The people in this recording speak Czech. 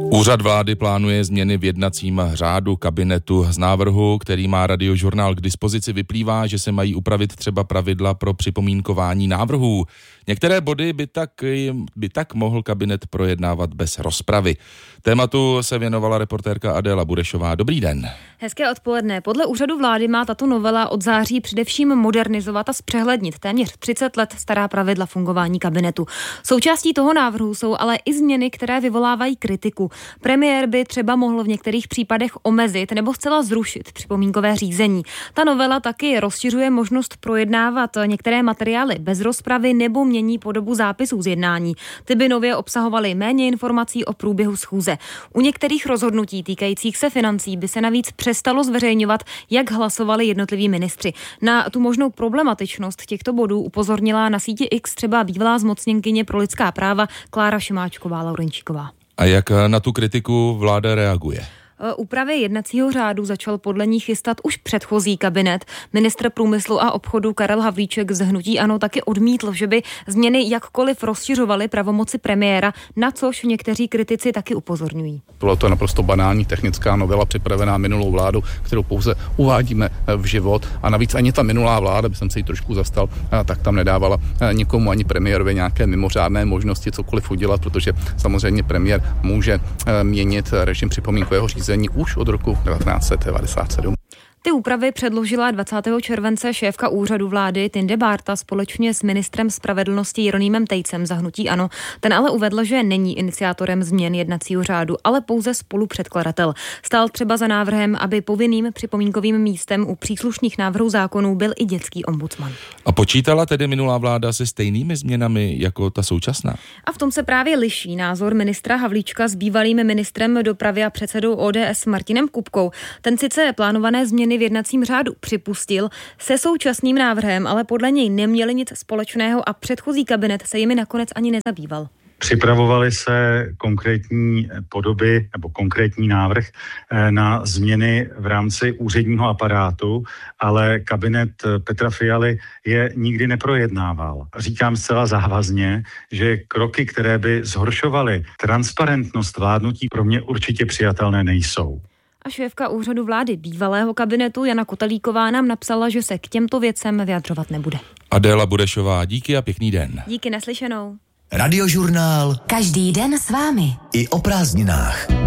Úřad vlády plánuje změny v jednacím řádu kabinetu. Z návrhu, který má Radiožurnál k dispozici, vyplývá, že se mají upravit třeba pravidla pro připomínkování návrhů. Některé body by tak mohl kabinet projednávat bez rozpravy. Tématu se věnovala reportérka Adéla Burešová. Dobrý den. Hezké odpoledne. Podle úřadu vlády má tato novela od září především modernizovat a zpřehlednit téměř 30 let stará pravidla fungování kabinetu. Součástí toho návrhu jsou ale i změny, které vyvolávají kritiku. Premiér by třeba mohl v některých případech omezit nebo zcela zrušit připomínkové řízení. Ta novela taky rozšiřuje možnost projednávat některé materiály bez rozpravy nebo mění podobu zápisů z jednání. Ty by nově obsahovaly méně informací o průběhu schůze. U některých rozhodnutí týkajících se financí by se navíc přestalo zveřejňovat, jak hlasovali jednotliví ministři. Na tu možnou problematičnost těchto bodů upozornila na síti X třeba bývalá zmocněnkyně pro lidská práva Klára Šimáčková-Laurenčíková. A jak na tu kritiku vláda reaguje? Úpravy jednacího řádu začal podle ní chystat už předchozí kabinet. Ministr průmyslu a obchodu Karel Havlíček z hnutí ANO taky odmítl, že by změny jakkoliv rozšiřovaly pravomoci premiéra, na což někteří kritici taky upozorňují. Byla to naprosto banální technická novela připravená minulou vládu, kterou pouze uvádíme v život, a navíc ani ta minulá vláda, by jsem se jí trošku zastal, tak tam nedávala nikomu ani premiérovi nějaké mimořádné možnosti cokoliv udělat, protože samozřejmě premiér může měnit režim připomínkového řízení už od roku 1997. Ty úpravy předložila 20. července šéfka úřadu vlády Tinde Bárta společně s ministrem spravedlnosti Jeronýmem Tejcem za hnutí ANO. Ten ale uvedl, že není iniciátorem změn jednacího řádu, ale pouze spolupředkladatel. Stál třeba za návrhem, aby povinným připomínkovým místem u příslušných návrhů zákonů byl i dětský ombudsman. A počítala tedy minulá vláda se stejnými změnami jako ta současná? A v tom se právě liší názor ministra Havlíčka s bývalým ministrem dopravy a předsedou ODS Martinem Kupkou. Ten sice plánované změny v jednacím řádu připustil, se současným návrhem ale podle něj neměli nic společného a předchozí kabinet se jimi nakonec ani nezabýval. Připravovaly se konkrétní podoby nebo konkrétní návrh na změny v rámci úředního aparátu, ale kabinet Petra Fialy je nikdy neprojednával. Říkám zcela závazně, že kroky, které by zhoršovaly transparentnost vládnutí, pro mě určitě přijatelné nejsou. A šéfka úřadu vlády bývalého kabinetu Jana Kotelíková nám napsala, že se k těmto věcem vyjadřovat nebude. Adéla Burešová, díky a pěkný den. Díky, naslyšenou. Radiožurnál. Každý den s vámi. I o prázdninách.